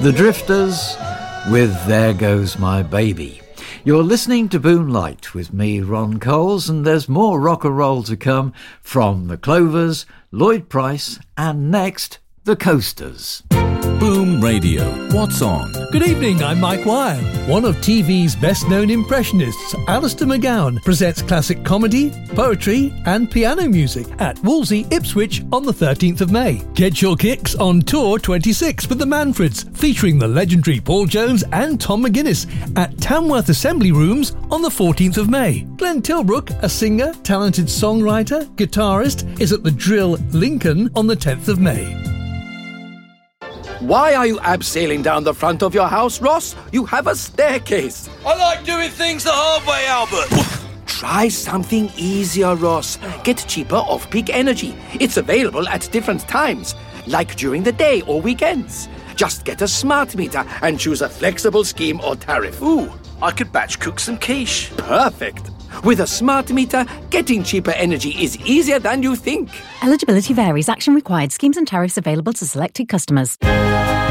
The Drifters with There Goes My Baby. You're listening to Boomlight with me, Ron Coles, and there's more rock and roll to come from the Clovers, Lloyd Price, and next, the Coasters. Boom Radio. What's on? Good evening, I'm Mike Wyan. One of TV's best-known impressionists, Alistair McGowan, presents classic comedy, poetry and piano music at Wolsey, Ipswich on the 13th of May. Get your kicks on Tour 26 with the Manfreds, featuring the legendary Paul Jones and Tom McGuinness at Tamworth Assembly Rooms on the 14th of May. Glenn Tilbrook, a singer, talented songwriter, guitarist, is at the Drill Lincoln on the 10th of May. Why are you abseiling down the front of your house, Ross? You have a staircase. I like doing things the hard way, Albert. Try something easier, Ross. Get cheaper off-peak energy. It's available at different times, like during the day or weekends. Just get a smart meter and choose a flexible scheme or tariff. Ooh, I could batch cook some quiche. Perfect. With a smart meter, getting cheaper energy is easier than you think. Eligibility varies. Action required. Schemes and tariffs available to selected customers.